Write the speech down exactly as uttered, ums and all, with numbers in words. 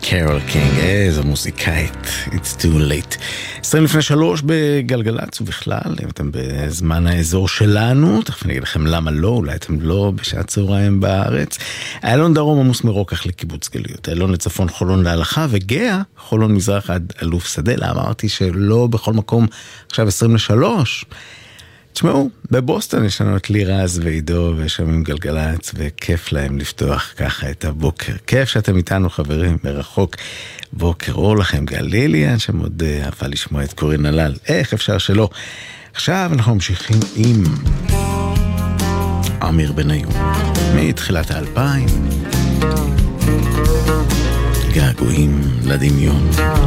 קרול קינג, איזו מוזיקאית, It's too late. עשרים לפני שלוש בגלגלץ, ובכלל, אם אתם בזמן האזור שלנו, תכף אני אגיד לכם למה לא, אולי אתם לא בשעת צהריים בארץ. איילון דרום עמוס מרוקח לקיבוץ גלויות, איילון לצפון חולון להלכה, וגאה חולון מזרח עד אלוף שדה. אמרתי שלא בכל מקום עכשיו עשרים לשלוש. תשמעו, בבוסטון יש לנו את לירז ועידו ושומעים גלגלץ, וכיף להם לפתוח ככה את הבוקר. כיף שאתם איתנו חברים מרחוק. בוקר אור לכם, גליליאן שמאוד אהבה לשמוע את קורין הלל. איך אפשר שלא? עכשיו אנחנו ממשיכים עם אמיר בניון מתחילת האלפיים, געגועים לדמיון.